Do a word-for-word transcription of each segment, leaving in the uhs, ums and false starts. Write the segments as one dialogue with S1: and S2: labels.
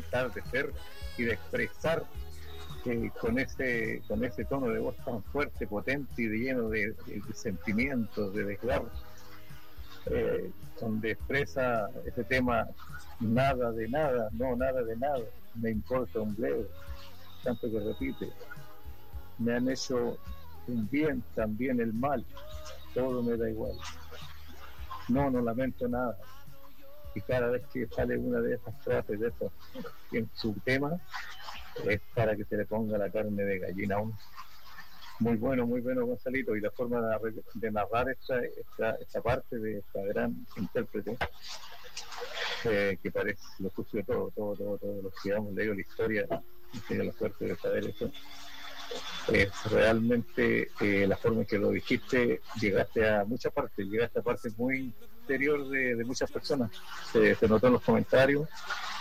S1: estar, de ser y de expresar eh, con ese con ese tono de voz tan fuerte, potente y de lleno de, de, de sentimientos, de desgarro, eh, donde expresa ese tema, nada de nada, no nada de nada, me importa un bledo, tanto que repite, me han hecho un bien, también el mal, todo me da igual, no, no lamento nada. Y cada vez que sale una de esas frases de esos en su tema, es para que se le ponga la carne de gallina aún. Muy bueno, muy bueno, Gonzalito, y la forma de, de narrar esta, esta, esta parte de esta gran intérprete, eh, que parece lo sucio todo, todo, todo, todo, los que hemos leído la historia, tengo la suerte de saber eso. Es realmente eh, la forma en que lo dijiste, llegaste a muchas partes, llegaste a partes muy interior de, de muchas personas, se, se notó en los comentarios,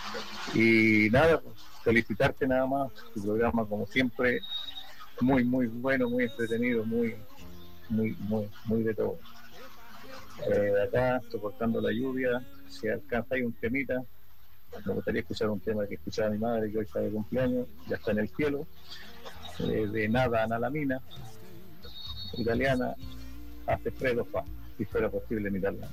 S1: y nada, pues, felicitarte nada más, tu programa como siempre, muy, muy bueno, muy entretenido, muy, muy, muy, muy de todo. Eh, acá, soportando la lluvia, si alcanzáis un temita, me gustaría escuchar un tema que escuchaba mi madre, que hoy está de cumpleaños, ya está en el cielo, eh, de Nada a la Mina, italiana, hace Fredo fa, si fuera posible en italiano.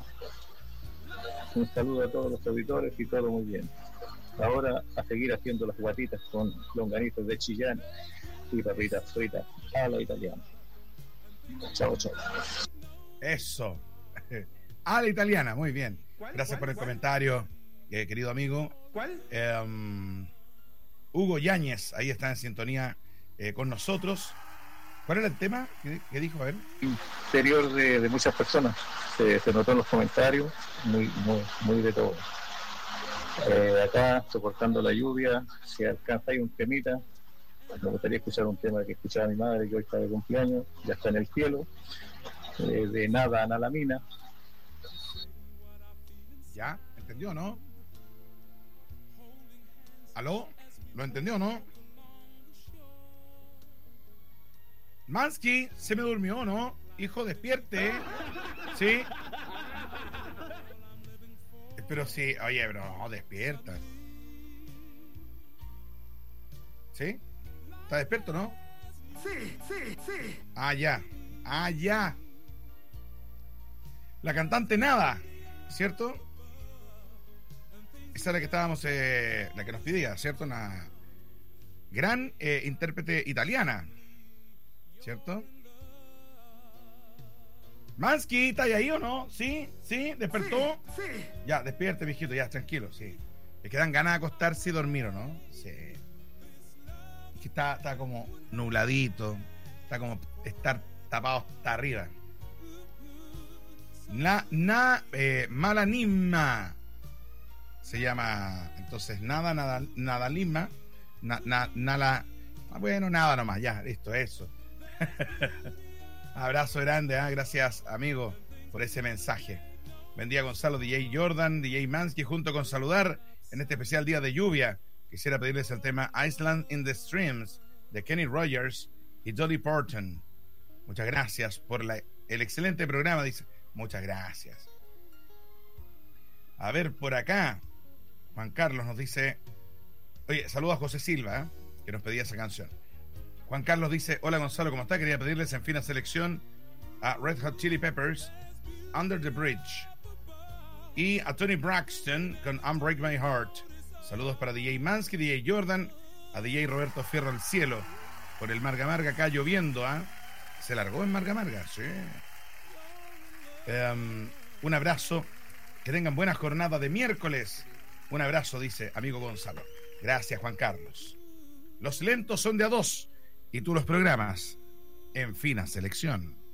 S1: Un saludo a todos los auditores y todo muy bien. Ahora a seguir haciendo las guatitas con longanitas de Chillán y papitas fritas a la italiana. Chao, chao.
S2: Eso. A la italiana, muy bien. Gracias
S3: ¿Cuál?
S2: por el
S3: ¿Cuál?
S2: comentario, eh, querido amigo.
S3: ¿Cuál?
S2: Eh, um, Hugo Yáñez, ahí está en sintonía eh, con nosotros. ¿Cuál era el tema que, que dijo? A ver.
S1: Interior de, de muchas personas, se, se notó en los comentarios, muy, muy, muy de todo. Eh, acá, soportando la lluvia, si alcanzáis un temita, me gustaría escuchar un tema que escuchaba mi madre, que hoy está de cumpleaños, ya está en el cielo, eh, de Nada a la Mina.
S2: ¿Ya? ¿Entendió, no? ¿Aló? ¿Lo entendió, no? Mansky, se me durmió, ¿no? Hijo, despierte. ¿Sí? Pero sí, oye, bro, no, despierta. ¿Sí? ¿Está despierto, no?
S3: Sí, sí, sí.
S2: Ah, ya. Ah, ya. La cantante Nada, ¿cierto? Esa es la que estábamos, eh, la que nos pedía, ¿cierto? Una gran eh, intérprete italiana, ¿cierto? Mansky, ¿está ahí o no? ¿Sí? ¿Sí? ¿Despertó?
S3: Sí, sí.
S2: Ya, despierte, mijito, ya, tranquilo, sí. Le quedan ganas de acostarse y dormir, ¿o no? Sí. Es que está, está como nubladito, está como estar tapado hasta arriba. Na, na, eh, Malanima se llama, entonces, nada, nada, nada lima, na, na, nada, bueno, nada nomás, ya, listo, eso. Abrazo grande, ¿eh? Gracias, amigo, por ese mensaje. Buen día, Gonzalo, D J Jordan, D J Mansky, junto con saludar en este especial día de lluvia. Quisiera pedirles el tema Island in the Streams de Kenny Rogers y Dolly Parton. Muchas gracias por la, el excelente programa, dice. Muchas gracias. A ver, por acá, Juan Carlos nos dice, oye, saluda a José Silva, ¿eh? Que nos pedía esa canción. Juan Carlos dice, hola Gonzalo, ¿cómo está? Quería pedirles en fina selección a Red Hot Chili Peppers, Under the Bridge, y a Tony Braxton con Unbreak My Heart. Saludos para D J Mansky, D J Jordan, a D J Roberto Fierro al cielo, por el Marga Marga acá lloviendo, ¿ah? ¿eh? Se largó en Marga Marga, sí. Um, un abrazo, que tengan buena jornada de miércoles. Un abrazo, dice amigo Gonzalo. Gracias, Juan Carlos. Los lentos son de a dos y tú los programas en fina selección.